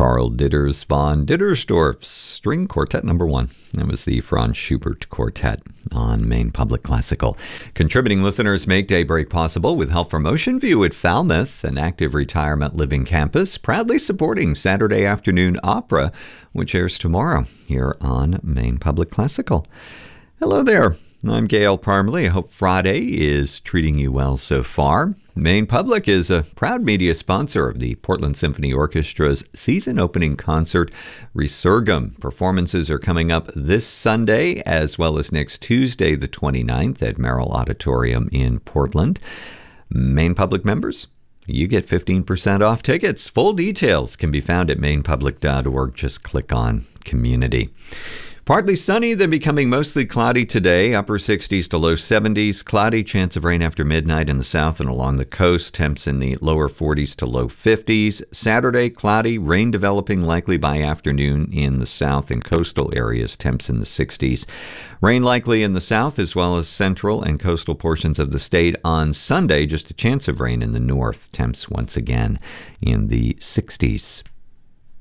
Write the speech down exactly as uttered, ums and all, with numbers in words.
Carl Ditters von Dittersdorf's String Quartet Number One. That was the Franz Schubert Quartet on Maine Public Classical. Contributing listeners make Daybreak possible with help from Ocean View at Falmouth, an active retirement living campus, proudly supporting Saturday Afternoon Opera, which airs tomorrow here on Maine Public Classical. Hello there. I'm Gail Parmalee. I hope Friday is treating you well so far. Maine Public is a proud media sponsor of the Portland Symphony Orchestra's season opening concert, Resurgam. Performances are coming up this Sunday as well as next Tuesday, the twenty-ninth, at Merrill Auditorium in Portland. Maine Public members, you get fifteen percent off tickets. Full details can be found at maine public dot org. Just click on Community. Partly sunny, then becoming mostly cloudy today, upper sixties to low seventies. Cloudy, chance of rain after midnight in the south and along the coast. Temps in the lower forties to low fifties. Saturday, cloudy, rain developing likely by afternoon in the south and coastal areas. Temps in the sixties. Rain likely in the south as well as central and coastal portions of the state on Sunday. Just a chance of rain in the north. Temps once again in the sixties.